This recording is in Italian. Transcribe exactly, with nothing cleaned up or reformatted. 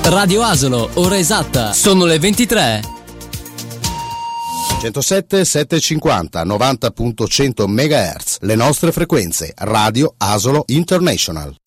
Radio Asolo, ora esatta, sono le ventitré. centosette settecentocinquanta novanta punto cento megahertz, le nostre frequenze. Radio Asolo International.